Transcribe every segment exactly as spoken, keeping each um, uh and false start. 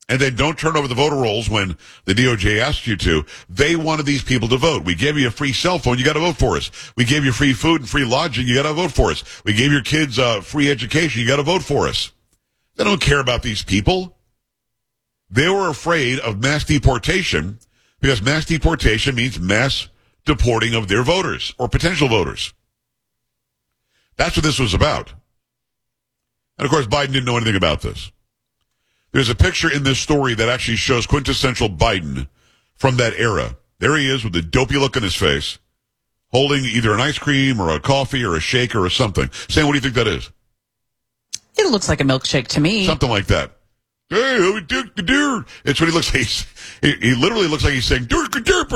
and then don't turn over the voter rolls when the D O J asks you to. They wanted these people to vote. We gave you a free cell phone. You got to vote for us. We gave you free food and free lodging. You got to vote for us. We gave your kids uh, free education. You got to vote for us. They don't care about these people. They were afraid of mass deportation because mass deportation means mass deporting of their voters or potential voters. That's what this was about. And of course, Biden didn't know anything about this. There's a picture in this story that actually shows quintessential Biden from that era. There he is with a dopey look on his face, holding either an ice cream or a coffee or a shaker or something. Sam, what do you think that is? It looks like a milkshake to me. Something like that. Hey, it's what he looks like. He's, he, he literally looks like he's saying, yeah,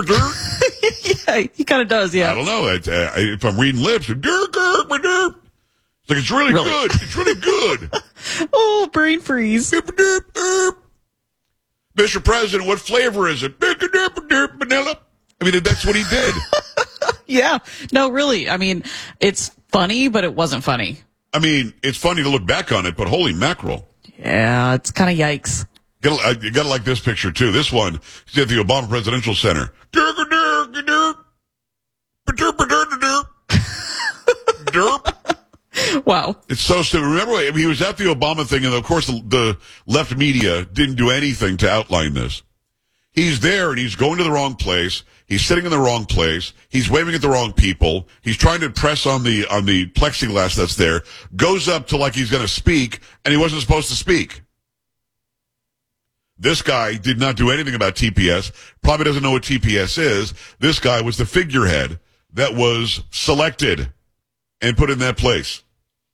he kind of does, yeah. I don't know. It, uh, if I'm reading lips, it's like, it's really, really? good. It's really good. Oh, brain freeze. Mister President, what flavor is it? Vanilla. I mean, that's what he did. Yeah. No, really. I mean, it's funny, but it wasn't funny. I mean, it's funny to look back on it, but holy mackerel. Yeah, it's kind of yikes. You got to like this picture, too. This one, he's at the Obama Presidential Center. Wow. It's so stupid. Remember, he was at the Obama thing, and of course the, the left media didn't do anything to outline this. He's there, and he's going to the wrong place. He's sitting in the wrong place. He's waving at the wrong people. He's trying to press on the on the plexiglass that's there. Goes up to like he's going to speak, and he wasn't supposed to speak. This guy did not do anything about T P S. Probably doesn't know what T P S is. This guy was the figurehead that was selected and put in that place.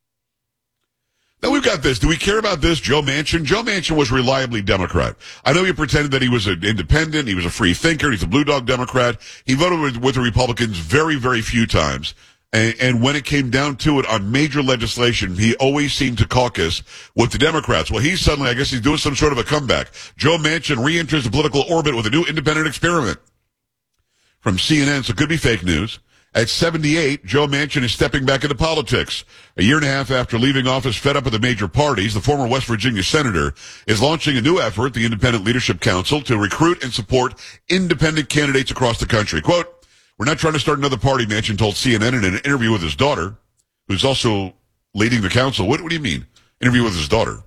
Now we've got this. Do we care about this? Joe Manchin? Joe Manchin was reliably Democrat. I know he pretended that he was an independent. He was a free thinker. He's a blue dog Democrat. He voted with, with the Republicans very, very few times. And, and when it came down to it on major legislation, he always seemed to caucus with the Democrats. Well, he's suddenly, I guess he's doing some sort of a comeback. Joe Manchin re-enters the political orbit with a new independent experiment. From C N N, so it could be fake news. At seventy-eight, Joe Manchin is stepping back into politics. A year and a half after leaving office fed up with the major parties, the former West Virginia senator is launching a new effort, the Independent Leadership Council, to recruit and support independent candidates across the country. Quote, "We're not trying to start another party," Manchin told C N N in an interview with his daughter, who's also leading the council. What, what do you mean? Interview with his daughter?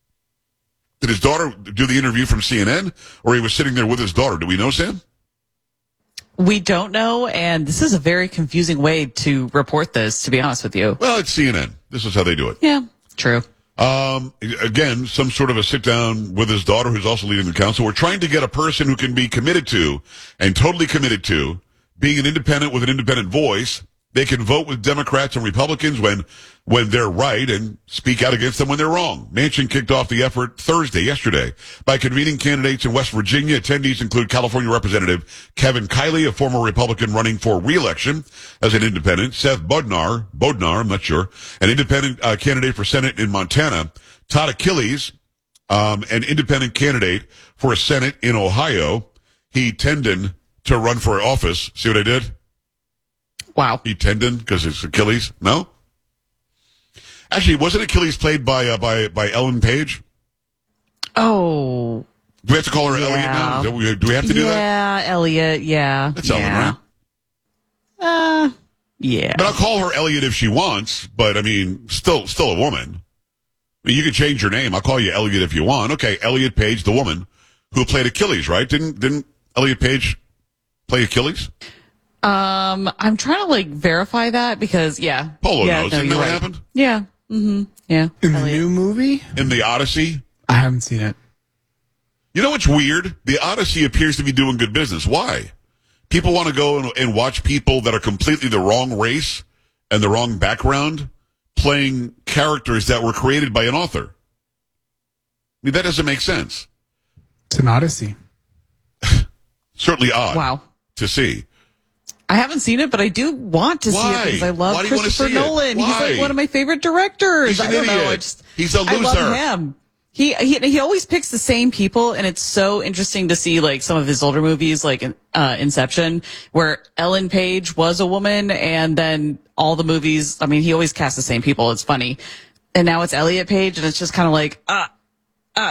Did his daughter do the interview from C N N, or he was sitting there with his daughter? Do we know, Sam? We don't know, and this is a very confusing way to report this, to be honest with you. Well, it's C N N. This is how they do it. Yeah, true. Um, again, some sort of a sit-down with his daughter, who's also leading the council. We're trying to get a person who can be committed to, and totally committed to, being an independent with an independent voice. They can vote with Democrats and Republicans when when they're right and speak out against them when they're wrong. Manchin kicked off the effort Thursday, yesterday, by convening candidates in West Virginia. Attendees include California Representative Kevin Kiley, a former Republican running for re-election as an independent, Seth Bodnar, Bodnar, I'm not sure, an independent uh, candidate for Senate in Montana, Todd Achilles, um, an independent candidate for a Senate in Ohio. He tended to run for office. See what I did? Wow. He tendon because it's Achilles. No, actually, wasn't Achilles played by uh, by by Ellen Page? Oh, do we have to call her yeah. Elliot now? Do we, do we have to do yeah, that? Yeah, Elliot. Yeah, that's yeah. Ellen, right? Uh, yeah. But I'll call her Elliot if she wants. But I mean, still, still a woman. I mean, you can change your name. I'll call you Elliot if you want. Okay, Elliot Page, the woman who played Achilles, right? Didn't didn't Elliot Page play Achilles? Um, I'm trying to like verify that because yeah, Polo yeah, knows. no, Isn't that you're what right. happened? Yeah. Mm-hmm. Yeah. In Elliot. the new movie? In the Odyssey? I haven't seen it. You know what's weird? The Odyssey appears to be doing good business. Why? People want to go and, and watch people that are completely the wrong race and the wrong background playing characters that were created by an author. I mean, that doesn't make sense. It's an Odyssey. Certainly odd. Wow. To see. I haven't seen it, but I do want to Why? see it because I love Why do you Christopher want to see it? Nolan. Why? He's like one of my favorite directors. He's an I don't idiot. know. I just, He's a loser. I love him. He, he he always picks the same people, and it's so interesting to see like some of his older movies, like uh, Inception, where Ellen Page was a woman, and then all the movies. I mean, he always casts the same people. It's funny, and now it's Elliot Page, and it's just kind of like, ah,